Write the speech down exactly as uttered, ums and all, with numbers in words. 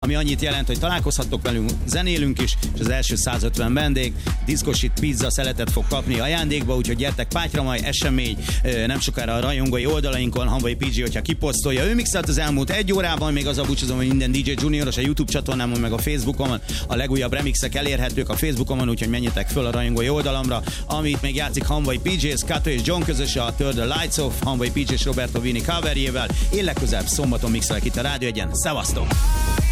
ami annyit jelent, hogy találkozhattok velünk, zenélünk is, és az első százötven vendég diszkosít pizza szeletet fog kapni ajándékba, úgyhogy gyertek Pátyramaly, esemény, nem sokára a rajongói oldalainkon, Hanvai pé gé, hogyha kiposztolja. Ő mixelt az elmúlt egy órában, még azzal búcsúzom, hogy minden dé dzsé Junioros a YouTube csatornámon, meg a Facebookon a legújabb remixek elérhetők a Facebookon, úgyhogy menjetek föl a rajongói oldalamra, amit még játszik Hanvai pé gé, Kato és John közös a Turn the Lights Off, Hanvai pé gé és Roberto Vini coverjével. Én legközelebb szombaton mixelek itt a Rádió Egyen. Szevasztok!